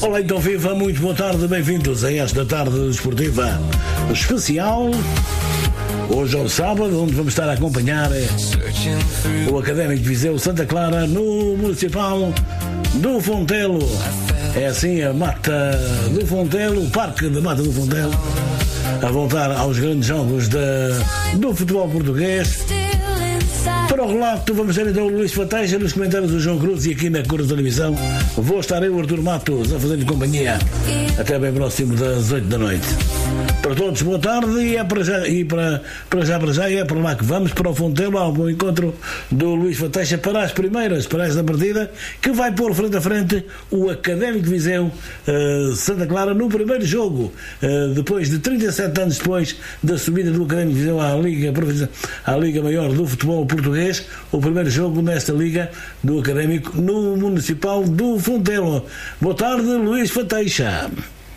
Olá, então viva, muito boa tarde, bem-vindos a esta tarde desportiva especial. Hoje é o sábado, onde vamos estar a acompanhar o Académico de Viseu Santa Clara no Municipal do Fontelo. É assim a Mata do Fontelo, o Parque da Mata do Fontelo, a voltar aos grandes jogos do futebol português. Para o relato vamos ter então o Luís Fateixa, nos comentários do João Cruz, e aqui na Cor da Televisão vou estar eu, Artur Matos, a fazer-lhe companhia até bem próximo das 8 da noite. Para todos, boa tarde, e é para já, e para já é para lá que vamos, para o Fontelo, ao encontro do Luís Fateixa para as primeiras, para esta partida, que vai pôr frente a frente o Académico de Viseu Santa Clara no primeiro jogo, depois de 37 anos depois da subida do Académico de Viseu à Liga Maior do Futebol Português, o primeiro jogo nesta Liga do Académico no Municipal do Fontelo. Boa tarde, Luís Fateixa.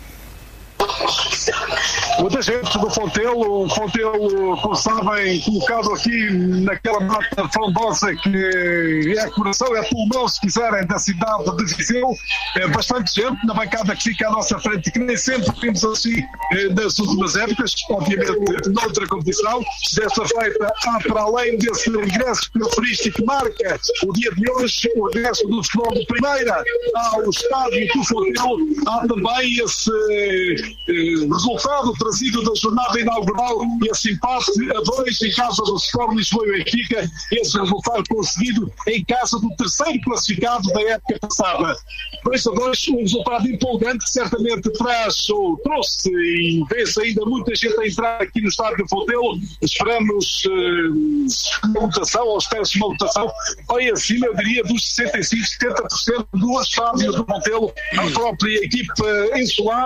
Muita gente do Fontelo, como sabem, colocado aqui naquela mata frondosa que é coração, é pulmão, se quiserem, da cidade de Viseu. É bastante gente na bancada que fica à nossa frente, que nem sempre temos assim nas últimas épocas, obviamente noutra competição. Desta feita, há, para além desse regresso característico que marca o dia de hoje, o regresso do futebol de primeira ao estádio do Fontelo, há também esse resultado trazido da jornada inaugural, esse empate a 2 em casa do Sport Lisboa e Benfica, esse resultado conseguido em casa do terceiro classificado da época passada. 2-2, um resultado empolgante que certamente trouxe e vê-se ainda muita gente a entrar aqui no estádio do Fontelo. Esperamos uma votação, ou espera-se uma votação bem acima, eu diria, dos 65-70% do estádio do Fontelo. A própria equipa insular,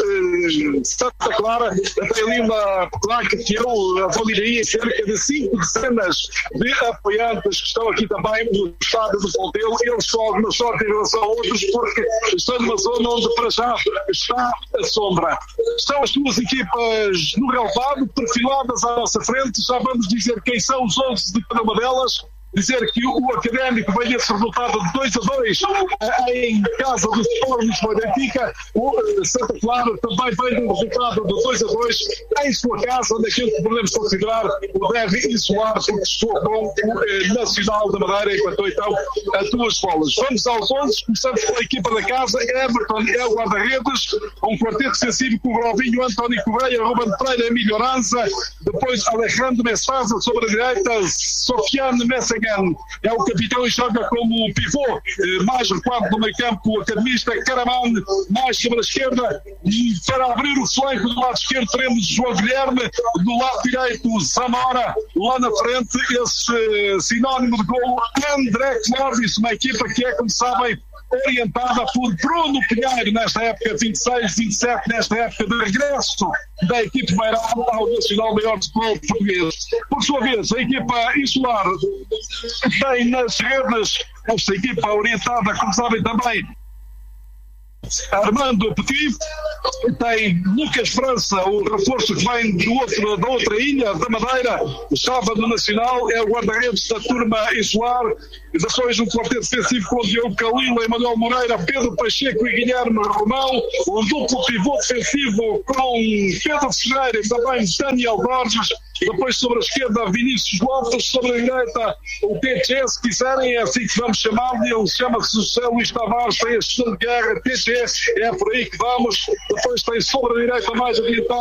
Santa Clara, tem ali uma placa que eu avaliaria cerca de 5 dezenas de apoiantes que estão aqui também no estádio do Fontelo. Eles só alguma sorte em relação a outros, porque estão numa zona onde para já está a sombra. Estão as duas equipas no relevado, perfiladas à nossa frente. Já vamos dizer quem são os 11 de cada uma delas. Dizer que o Académico vem esse resultado de 2-2 em casa do Sport Lisboa e Benfica. O Santa Clara também vem do resultado de 2-2 em sua casa, naquilo que podemos considerar o derby insular, porque estou com o Nacional da Madeira, enquanto então a duas bolas. Vamos aos 11, começamos pela equipa da casa. Everton é o guarda-redes, um quarteto defensivo com o Robinho, António Correia, Ruben Pereira, Emílio Aranza, depois Alejandro Messasa sobre a direita, Sofiane Messagan é o capitão e joga como pivô, mais recuado no meio campo, o academista Caraman, mais sobre a esquerda, e para abrir o flanco do lado esquerdo teremos João Guilherme, do lado direito Zamora, lá na frente esse sinónimo de golo André Clóvis, uma equipa que é, como sabem, orientada por Bruno Pinheiro, nesta época 26-27, nesta época de regresso da equipe Beirão ao Nacional Maior de Futebol Português. Por sua vez, a equipa insular tem nas redes, esta equipa orientada, como sabem também, Armando Petit, tem Lucas França, o reforço que vem da outra ilha, da Madeira, estava no Nacional, é o guarda-redes da turma insular. Depois um quarteto defensivo com o Diogo Calila, Emanuel Moreira, Pedro Pacheco e Guilherme Romão, um duplo pivô defensivo com Pedro Ferreira e também Daniel Borges. Depois sobre a esquerda Vinícius Lopes, sobre a direita o TG, se quiserem, é assim que vamos chamar-lhe, ele chama-se José Luís Tavares, tem a gestão de guerra, TG, é por aí que vamos. Depois tem sobre a direita mais oriental